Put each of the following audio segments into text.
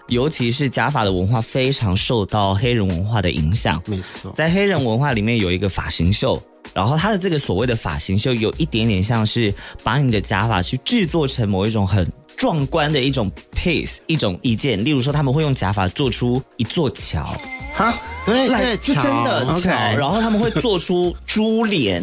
尤其是假发的文化非常受到黑人文化的影响。 没错， 在黑人文化里面有一个发型秀。然后它的这个所谓的发型秀有一点点像是把你的假发去制作成某一种很壮观的一种 piece 一种意见，例如说他们会用假发做出一座桥， 哈，对， 是真的桥， okay. 然后他们会做出猪脸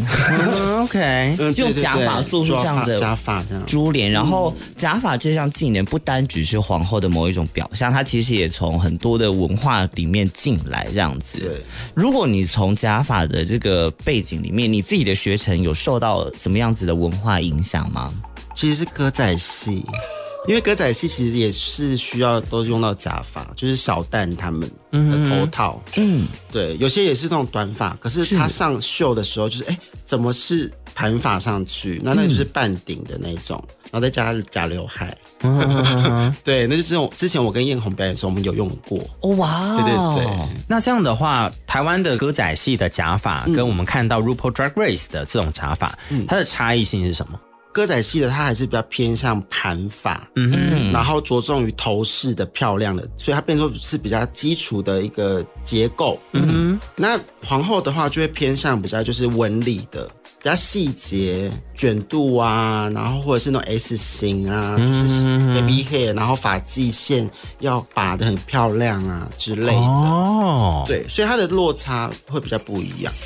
，OK， 用假发做出这样子假发这样猪脸，然后假发这项技能不单只是皇后的某一种表象，它其实也从很多的文化里面进来这样子。 对， 如果你从假发的这个背景里面，你自己的学程有受到什么样子的文化影响吗？ 其实是歌仔戏。因为歌仔戏其实也是需要都用到假发，就是小旦他们的头套，对，有些也是那种短发，可是他上秀的时候就是怎么是盘发上去，那个就是半顶的那种，然后再加假刘海，对，那就是之前我跟艳红表演的时候我们有用过。 哇， 对对对。 那这样的话，台湾的歌仔戏的假发跟我们看到 RuPaul Drag Race 的这种假发，它的差异性是什么？ 歌仔戏的它还是比较偏向盘发，然后着重于头饰的漂亮的，所以它变成是比较基础的一个结构。那皇后的话就会偏向比较就是纹理的，比较细节、卷度啊，然后或者是那种 S 型啊，就是 baby hair， 然后发际线要拔得很漂亮啊之类的。哦，对，所以它的落差会比较不一样。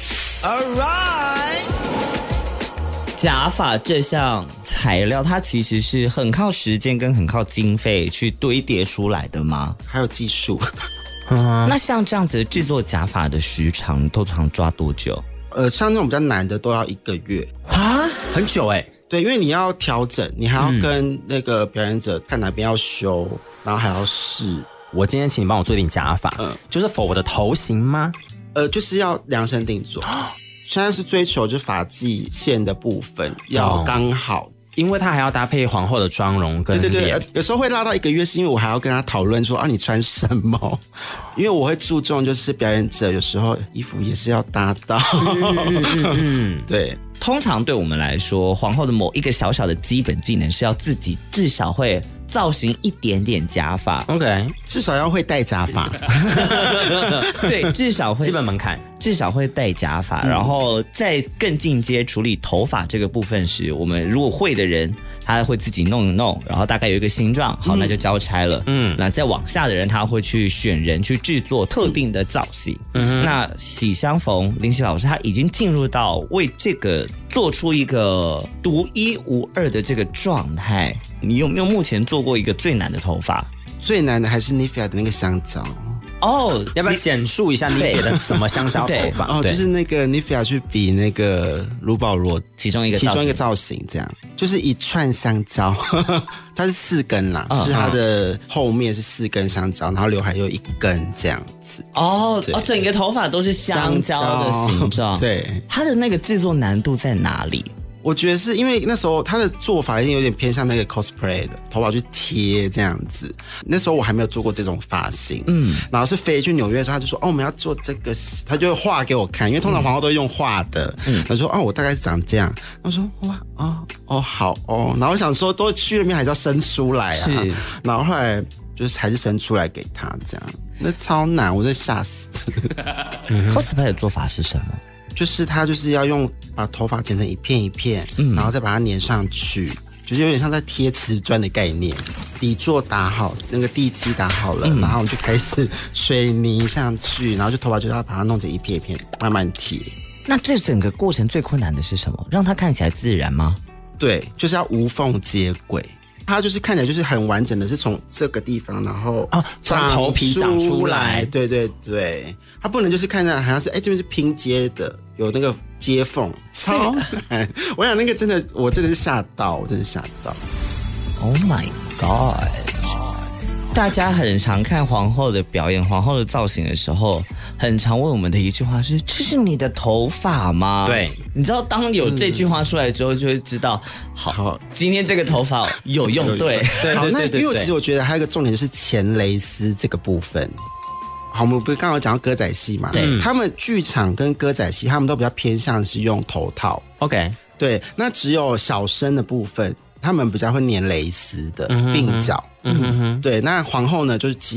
Alright。假发这项材料，它其实是很靠时间跟很靠经费去堆叠出来的吗？ 还有技术。 那像这样子的制作假发的时长，通常抓多久？ 像那种比较难的都要1个月啊，很久对，因为你要调整，你还要跟那个表演者看哪边要修，然后还要试。 我今天请你帮我做一点假发，就是 for 我的头型吗？ 就是要量身定做。现在是追求就发际线的部分要刚好， 因为他还要搭配皇后的妆容跟脸。 对，有时候会拉到1个月，是因为我还要跟他讨论说你穿什么，因为我会注重就是表演者有时候衣服也是要搭到。对。 通常对我们来说，皇后的某一个小小的基本技能是要自己至少会造型一点点假发 ，OK， 至少要会戴假发， 对，至少会基本门槛， 至少会戴假发，然后再更进阶处理头发这个部分时，我们如果会的人，他会自己弄一弄，然后大概有一个形状，好，那就交差了。那再往下的人，他会去选人去制作特定的造型。那喜相逢林夕老师，他已经进入到为这个做出一个独一无二的这个状态。你有没有目前做过一个最难的头发？ 最难的还是 Nivea 的那个香蕉。 要不要简述一下 Nivea 的什么香蕉头发？ 就是那个 Nivea 去比那个卢保罗其中一个造型，这样就是一串香蕉，它是4根啦，就是它的后面是4根香蕉，然后刘海又1根这样子。 整个头发都是香蕉的形状。 对， 它的那个制作难度在哪里？ 我觉得是因为那时候他的做法已经有点偏向那个 cosplay 的头发去贴这样子。那时候我还没有做过这种发型，然后是飞去纽约的时候，他就说我们要做这个，他就会画给我看，因为通常皇后都用画的。他说我大概是长这样。他说哇好然后我想说都去那边还是要生出来啊， 是， 然后后来就是还是生出来给他这样，那超难，我真的吓死。 cosplay 的做法是什么？ 就是他就是要把头发剪成一片一片，然后再把它粘上去，就是有点像在贴瓷砖的概念。底座打好，那个地基打好了，然后我们就开始水泥上去，然后头发就要把它弄成一片一片慢慢贴。 那这整个过程最困难的是什么？让它看起来自然吗？ 对，就是要无缝接轨。它就是看起来就是很完整的，是从这个地方，然后从头皮长出来。 对对对，它不能就是看起来好像是这边是拼接的，有那个接缝，超难。我想那个真的，我真的是吓到，我真的吓到。 Oh my god！ 大家很常看皇后的表演、皇后的造型的时候，很常问我们的一句话是：这是你的头发吗？ 对， 你知道当有这句话出来之后，就会知道，好，今天这个头发有用。对， 好，那因为其实我觉得还有一个重点就是前蕾丝这个部分。好，我们不是刚刚讲到歌仔戏嘛？ 对， 他们剧场跟歌仔戏，他们都比较偏向是用头套。 OK， 对，那只有小生的部分，他们比较会粘蕾丝的鬓角。对，那皇后呢，就是